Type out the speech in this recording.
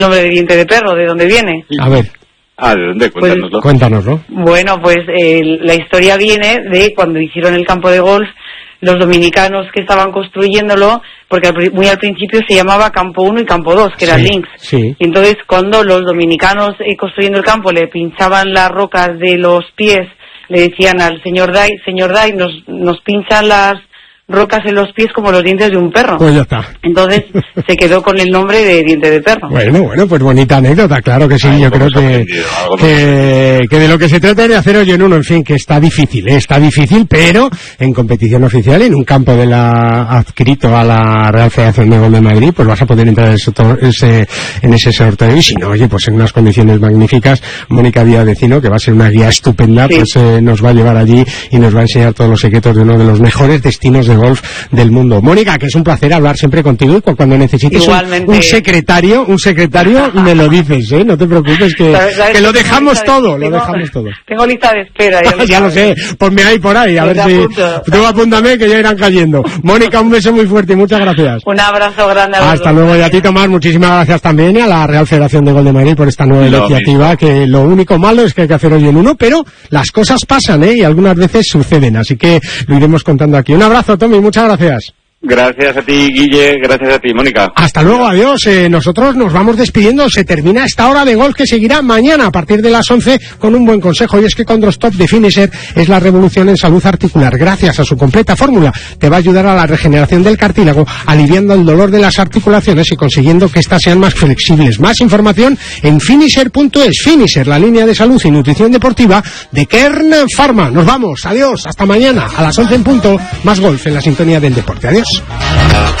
nombre de Diente de Perro, ¿de dónde viene? A ver. ¿De dónde? Cuéntanoslo. Pues, cuéntanoslo. Bueno, pues la historia viene de cuando hicieron el campo de golf, los dominicanos que estaban construyéndolo, porque muy al principio se llamaba Campo 1 y Campo 2, que eran links. Sí. Y entonces cuando los dominicanos construyendo el campo le pinchaban las rocas de los pies, le decían al señor Day, nos pinchan las rocas en los pies como los dientes de un perro. Pues ya está. Entonces se quedó con el nombre de Diente de Perro. Bueno, pues bonita anécdota, claro que sí. Yo creo que de lo que se trata es de hacer hoyo en uno, en fin, que está difícil, pero en competición oficial, en un campo adscrito a la Real Federación de Golf de Madrid, pues vas a poder entrar en ese sorteo, y si no, oye, pues en unas condiciones magníficas. Mónica Díaz Vecino, que va a ser una guía estupenda, sí, pues nos va a llevar allí y nos va a enseñar todos los secretos de uno de los mejores destinos de golf del mundo. Mónica, que es un placer hablar siempre contigo, y cuando necesites un secretario me lo dices, no te preocupes, que lo dejamos todo, Tengo lista de espera. Ya lo sé, ponme ahí por ahí, a ver si tú apúntame, que ya irán cayendo. Mónica, un beso muy fuerte y muchas gracias. Un abrazo grande. Hasta luego, y a ti, Tomás, muchísimas gracias también, y a la Real Federación de Golf de Madrid por esta nueva iniciativa, que lo único malo es que hay que hacer hoy en uno, pero las cosas pasan, y algunas veces suceden, así que lo iremos contando aquí. Un abrazo, Tommy, muchas gracias. Gracias a ti, Guille, gracias a ti, Mónica. Hasta luego, adiós. Nosotros nos vamos despidiendo. Se termina esta hora de golf, que seguirá mañana a partir de las 11 con un buen consejo, y es que Condrostop de Finisher es la revolución en salud articular. Gracias a su completa fórmula te va a ayudar a la regeneración del cartílago, aliviando el dolor de las articulaciones y consiguiendo que éstas sean más flexibles. Más información en finisher.es. Finisher, la línea de salud y nutrición deportiva de Kern Pharma. Nos vamos, adiós, hasta mañana a las 11 en punto. Más golf en la sintonía del deporte. Adiós.